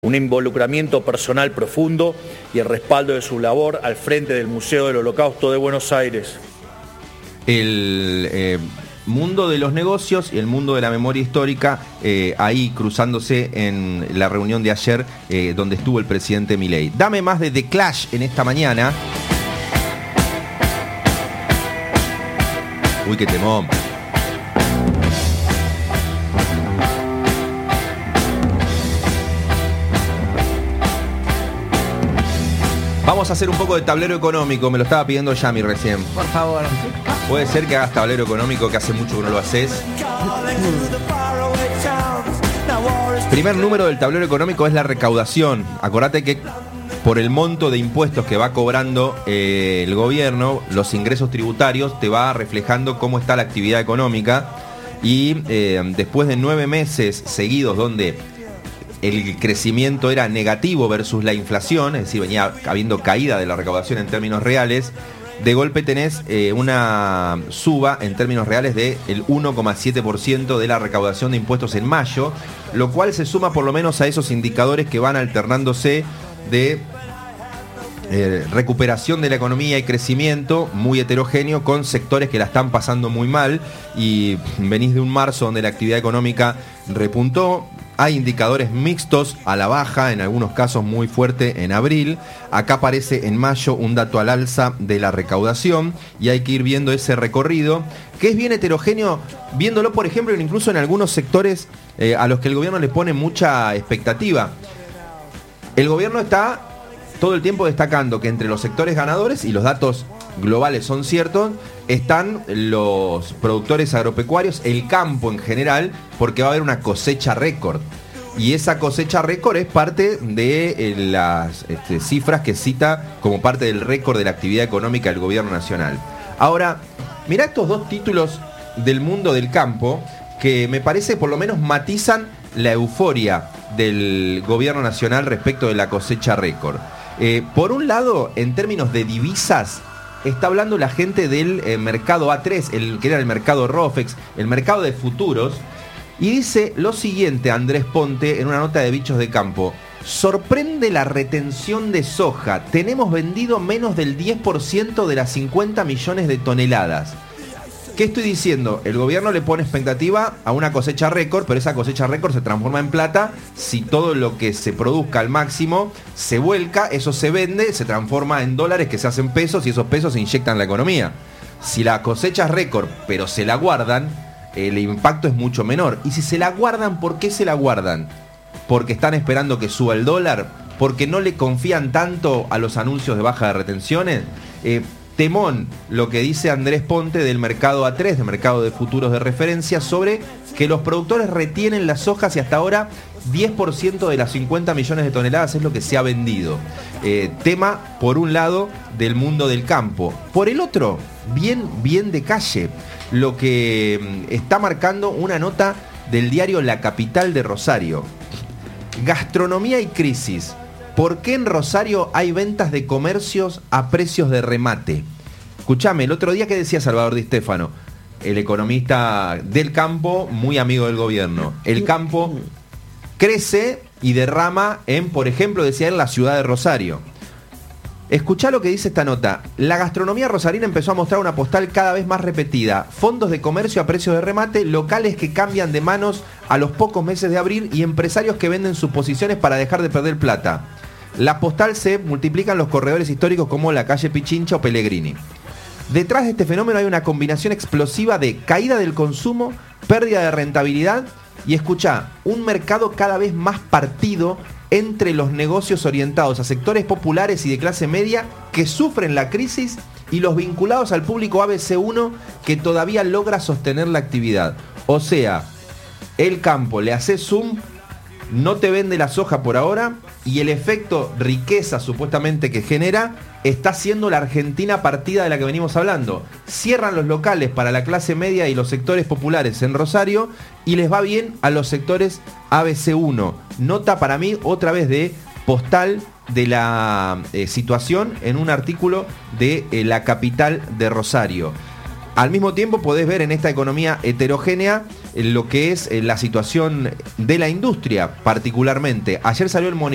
un involucramiento personal profundo y el respaldo de su labor al frente del Museo del Holocausto de Buenos Aires. El mundo de los negocios y el mundo de la memoria histórica ahí cruzándose en la reunión de ayer donde estuvo el presidente Milei. Dame más de The Clash en esta mañana. Uy, qué temón. Vamos a hacer un poco de tablero económico, me lo estaba pidiendo Yami recién. Por favor. Puede ser que hagas tablero económico, que hace mucho que no lo haces. Primer número del tablero económico es la recaudación. Acordate que por el monto de impuestos que va cobrando el gobierno, los ingresos tributarios, te va reflejando cómo está la actividad económica. Y después de 9 meses seguidos donde el crecimiento era negativo versus la inflación, es decir, venía habiendo caída de la recaudación en términos reales, de golpe tenés una suba en términos reales del 1,7% de la recaudación de impuestos en mayo, lo cual se suma por lo menos a esos indicadores que van alternándose de recuperación de la economía y crecimiento muy heterogéneo con sectores que la están pasando muy mal, y venís de un marzo donde la actividad económica repuntó. Hay indicadores mixtos a la baja, en algunos casos muy fuerte en abril. Acá aparece en mayo un dato al alza de la recaudación y hay que ir viendo ese recorrido, que es bien heterogéneo, viéndolo por ejemplo incluso en algunos sectores a los que el gobierno le pone mucha expectativa. El gobierno está todo el tiempo destacando que entre los sectores ganadores, y los datos globales son ciertos, están los productores agropecuarios, el campo en general, porque va a haber una cosecha récord. Y esa cosecha récord es parte de las cifras que cita como parte del récord de la actividad económica del gobierno nacional. Ahora, mirá estos dos títulos del mundo del campo que me parece por lo menos matizan la euforia del gobierno nacional respecto de la cosecha récord. Por un lado, en términos de divisas, está hablando la gente del mercado A3, que era el mercado ROFEX, el mercado de futuros, y dice lo siguiente Andrés Ponte en una nota de Bichos de Campo: sorprende la retención de soja, tenemos vendido menos del 10% de las 50 millones de toneladas. ¿Qué estoy diciendo? El gobierno le pone expectativa a una cosecha récord, pero esa cosecha récord se transforma en plata si todo lo que se produzca al máximo se vuelca, eso se vende, se transforma en dólares que se hacen pesos y esos pesos se inyectan en la economía. Si la cosecha es récord, pero se la guardan, el impacto es mucho menor. Y si se la guardan, ¿por qué se la guardan? ¿Porque están esperando que suba el dólar? ¿Porque no le confían tanto a los anuncios de baja de retenciones? Temón lo que dice Andrés Ponte del mercado A3, del mercado de futuros de referencia, sobre que los productores retienen las sojas y hasta ahora 10% de las 50 millones de toneladas es lo que se ha vendido. Tema, por un lado, del mundo del campo. Por el otro, bien de calle, lo que está marcando una nota del diario La Capital de Rosario. Gastronomía y crisis. ¿Por qué en Rosario hay ventas de comercios a precios de remate? Escuchame, el otro día que decía Salvador Di Stéfano, el economista del campo, muy amigo del gobierno. El campo crece y derrama en, por ejemplo, decía él, la ciudad de Rosario. Escuchá lo que dice esta nota. La gastronomía rosarina empezó a mostrar una postal cada vez más repetida. Fondos de comercio a precios de remate, locales que cambian de manos a los pocos meses de abrir y empresarios que venden sus posiciones para dejar de perder plata. La postal se multiplican los corredores históricos como la calle Pichincha o Pellegrini. Detrás de este fenómeno hay una combinación explosiva de caída del consumo, pérdida de rentabilidad y, escuchá, un mercado cada vez más partido entre los negocios orientados a sectores populares y de clase media que sufren la crisis y los vinculados al público ABC1 que todavía logra sostener la actividad. O sea, el campo le hace zoom, no te vende la soja por ahora y el efecto riqueza supuestamente que genera está siendo la Argentina partida de la que venimos hablando. Cierran los locales para la clase media y los sectores populares en Rosario y les va bien a los sectores ABC1. Nota para mí otra vez de postal de la situación en un artículo de La Capital de Rosario. Al mismo tiempo podés ver en esta economía heterogénea lo que es la situación de la industria particularmente. Ayer salió el monitor